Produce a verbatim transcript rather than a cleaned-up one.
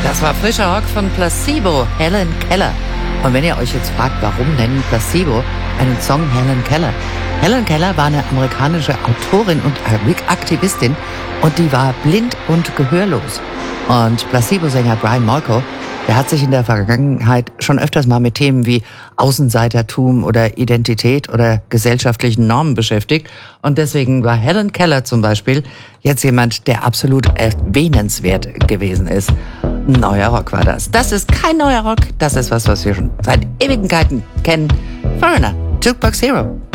Das war frischer Rock von Placebo, Helen Keller. Und wenn ihr euch jetzt fragt, warum nennen Placebo einen Song Helen Keller? Helen Keller war eine amerikanische Autorin und Aktivistin und die war blind und gehörlos. Und Placebo-Sänger Brian Molko, der hat sich in der Vergangenheit schon öfters mal mit Themen wie Außenseitertum oder Identität oder gesellschaftlichen Normen beschäftigt. Und deswegen war Helen Keller zum Beispiel jetzt jemand, der absolut erwähnenswert gewesen ist. Neuer Rock war das. Das ist kein neuer Rock, das ist was, was wir schon seit Ewigkeiten kennen. Foreigner, Jukebox Hero.